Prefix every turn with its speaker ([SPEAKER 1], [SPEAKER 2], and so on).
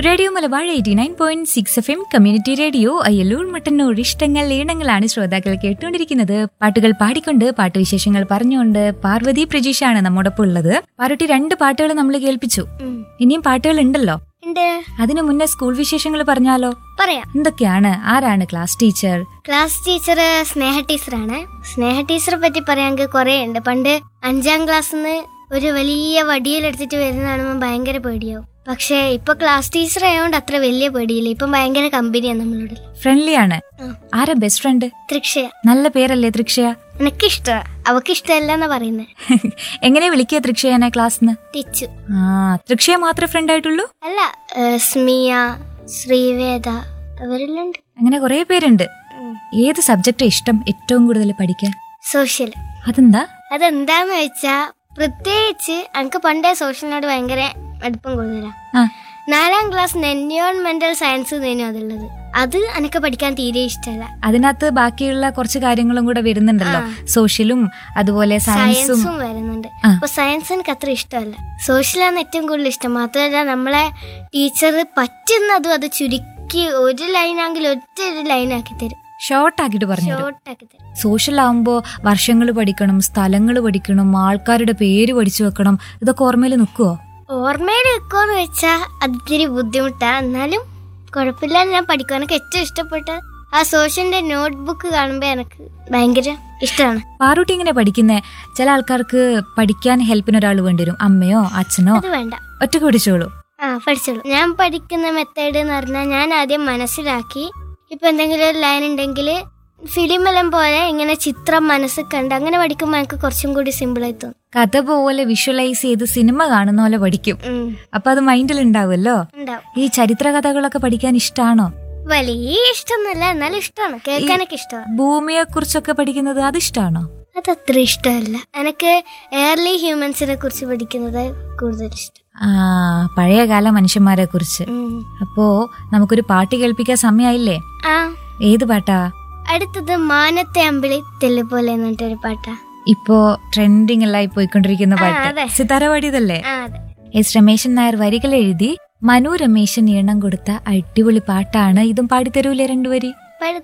[SPEAKER 1] Radio Malabar 89.6 FM community radio Ayyallur Mattannur ഇഷ്ടങ്ങൾ ഈണങ്ങളാണ് ശ്രോതാക്കൾ കേട്ടുകൊണ്ടിരിക്കുന്നത്. പാട്ടുകൾ പാടിക്കൊണ്ട് പാട്ടുവിശേഷങ്ങൾ പറഞ്ഞുകൊണ്ട് പാർവതി പ്രജീഷാണ് നമ്മോടൊപ്പം ഉള്ളത്. പാർവതി 2 പാട്ടുകൾ നമ്മൾ കേൾപ്പിച്ചു. ഇനിയും പാട്ടുകൾ ഉണ്ടല്ലോ. അതിനു മുന്നേ സ്കൂൾ വിശേഷങ്ങൾ പറഞ്ഞാലോ?
[SPEAKER 2] പറയാം.
[SPEAKER 1] എന്തൊക്കെയാണ്? ആരാണ് ക്ലാസ് ടീച്ചർ?
[SPEAKER 2] ക്ലാസ് ടീച്ചർ സ്നേഹ ടീച്ചറാണ്. സ്നേഹ ടീച്ചറെ പറ്റി പറയാമെങ്കിൽ കുറെ ഉണ്ട്. പണ്ട് 5ാം ക്ലാസ്സിന്ന് ഒരു വലിയ വടിയിലെടുത്തിട്ട് വരുന്ന കാണുമ്പോൾ ഭയങ്കര പേടിയാവും. പക്ഷെ ഇപ്പൊ ക്ലാസ് ടീച്ചർ ആയതുകൊണ്ട് അത്ര വലിയ പേടിയില്ല. ഇപ്പൊ ഭയങ്കര കമ്പനിയാണ് നമ്മളോട്.
[SPEAKER 1] ഫ്രണ്ട്ലി ആണ്. ആരാ ബെസ്റ്റ് ഫ്രണ്ട്?
[SPEAKER 2] തൃക്ഷയ.
[SPEAKER 1] നല്ല പേരല്ലേ തൃക്ഷയ?
[SPEAKER 2] എനിക്കിഷ്ട, അവക്ക് ഇഷ്ടമല്ലെന്നാ പറയുന്നത്.
[SPEAKER 1] എങ്ങനെ വിളിക്കുക തൃക്ഷയനെ ക്ലാസ്സിന്ന്?
[SPEAKER 2] ടീച്ചു.
[SPEAKER 1] തൃക്ഷയ മാത്രമേ ഫ്രണ്ട് ആയിട്ടുള്ളൂ?
[SPEAKER 2] അല്ല, സ്മിയ, ശ്രീവേദ, അവരെല്ലാം ഉണ്ട്.
[SPEAKER 1] അങ്ങനെ കുറെ പേരുണ്ട്. ഏത് സബ്ജക്റ്റാ ഇഷ്ടം ഏറ്റവും കൂടുതൽ പഠിക്കാൻ?
[SPEAKER 2] സോഷ്യൽ. അതെന്താന്ന് വെച്ചാ പ്രത്യേകിച്ച് എനിക്ക് പണ്ടേ സോഷ്യലിനോട് ഭയങ്കര അടുപ്പം കൂടുതലാ. 4ാം ക്ലാസ് എൻവയോൺമെന്റൽ സയൻസ് അതുള്ളത്. അത് എനിക്ക് പഠിക്കാൻ തീരെ ഇഷ്ടമല്ല.
[SPEAKER 1] അതിനകത്ത് ബാക്കിയുള്ള കുറച്ച് കാര്യങ്ങളും കൂടെ വരുന്നുണ്ടല്ലോ, സോഷ്യലും അതുപോലെ സയൻസും
[SPEAKER 2] വരുന്നുണ്ട്. അപ്പൊ സയൻസ് എനിക്ക് അത്ര ഇഷ്ടമല്ല. സോഷ്യലാണ് ഏറ്റവും കൂടുതൽ ഇഷ്ടം. മാത്രമല്ല നമ്മളെ ടീച്ചർ പറ്റുന്നതും അത് ചുരുക്കി ഒരു ലൈനാണെങ്കിൽ ഒറ്റ ഒരു ലൈനാക്കി തരും.
[SPEAKER 1] ഷോർട്ട് ആക്കിട്ട് പറഞ്ഞു. സോഷ്യൽ ആവുമ്പോ വർഷങ്ങൾ പഠിക്കണം, സ്ഥലങ്ങൾ പഠിക്കണം, ആൾക്കാരുടെ പേര് പഠിച്ചു വെക്കണം. ഇതൊക്കെ ഓർമ്മയിൽ നിൽക്കുവോ?
[SPEAKER 2] ഓർമ്മയിൽ നിൽക്കുമെന്ന് വെച്ചാ അതിരി ബുദ്ധിമുട്ടാ. എന്നാലും കുഴപ്പമില്ല, ഞാൻ പഠിക്കും. എനിക്ക് ഏറ്റവും ഇഷ്ടപ്പെട്ട ആ സോഷ്യലിന്റെ നോട്ട്ബുക്ക് കാണുമ്പോ എനിക്ക് ഭയങ്കര ഇഷ്ടമാണ്.
[SPEAKER 1] പാറൂട്ടി ഇങ്ങനെ പഠിക്കുന്നേ? ചില ആൾക്കാർക്ക് പഠിക്കാൻ ഹെൽപ്പിന് ഒരാൾ വേണ്ടി വരും, അമ്മയോ അച്ഛനോ.
[SPEAKER 2] അത് വേണ്ട,
[SPEAKER 1] ഒറ്റക്ക് പഠിച്ചോളൂ.
[SPEAKER 2] പഠിച്ചോളൂ. ഞാൻ പഠിക്കുന്ന മെത്തേഡ് എന്ന് പറഞ്ഞാൽ ഞാൻ ആദ്യം മനസ്സിലാക്കി. ഇപ്പൊ എന്തെങ്കിലും ഒരു ലൈൻ ഉണ്ടെങ്കിൽ ഫിലിമെല്ലാം പോലെ ഇങ്ങനെ ചിത്രം മനസ്സിൽ കണ്ട് അങ്ങനെ പഠിക്കുമ്പോൾ എനിക്ക് കുറച്ചും കൂടി സിമ്പിൾ ആയി തോന്നും.
[SPEAKER 1] കഥ പോലെ വിഷ്വലൈസ് ചെയ്ത് സിനിമ കാണുന്ന പോലെ പഠിക്കും. അപ്പൊ അത് മൈൻഡിൽ ഉണ്ടാവുമല്ലോ. ഈ ചരിത്ര കഥകളൊക്കെ പഠിക്കാൻ ഇഷ്ടമാണോ?
[SPEAKER 2] വലിയ ഇഷ്ടമൊന്നുമല്ല, എന്നാലും ഇഷ്ടമാണ്, കേൾക്കാനൊക്കെ ഇഷ്ടമാണ്.
[SPEAKER 1] ഭൂമിയെ കുറിച്ചൊക്കെ പഠിക്കുന്നത് അത് ഇഷ്ടമാണോ?
[SPEAKER 2] അതത്ര ഇഷ്ടമല്ല. എനിക്ക് ഏർലി ഹ്യൂമൻസിനെ കുറിച്ച് പഠിക്കുന്നത് കൂടുതൽ ഇഷ്ടം.
[SPEAKER 1] പഴയകാല മനുഷ്യന്മാരെ കുറിച്ച്. അപ്പോ നമുക്കൊരു പാട്ട് കേൾപ്പിക്കാൻ സമയമായില്ലേ? ഏത് പാട്ടാ?
[SPEAKER 2] അടുത്തത് മാനത്തെ അമ്പിളി തെല്ല് പോലെ എന്നിട്ടൊരു പാട്ടാ.
[SPEAKER 1] ഇപ്പോ ട്രെൻഡിങ് എല്ലാം പോയിക്കൊണ്ടിരിക്കുന്ന പാട്ട്. സിതാര പാടിയതല്ലേ? എസ് രമേശൻ നായർ വരികൾ എഴുതി മനു രമേശൻ ഈണം കൊടുത്ത അടിപൊളി പാട്ടാണ്. ഇതും പാടിത്തരൂലേ 2 വരി?